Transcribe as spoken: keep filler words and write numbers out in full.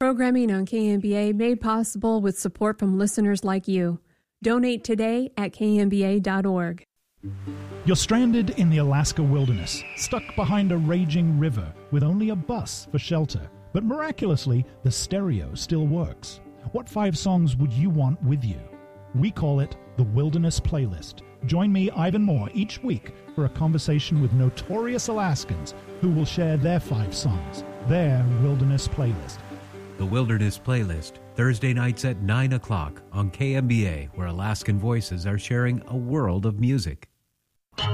Programming on K M B A made possible with support from listeners like you. Donate today at K M B A dot org. You're stranded in the Alaska wilderness, stuck behind a raging river with only a bus for shelter. But miraculously, the stereo still works. What five songs would you want with you? We call it the Wilderness Playlist. Join me, Ivan Moore, each week for a conversation with notorious Alaskans who will share their five songs, their Wilderness Playlist. The Wilderness Playlist, Thursday nights at nine o'clock on K M B A, where Alaskan voices are sharing a world of music.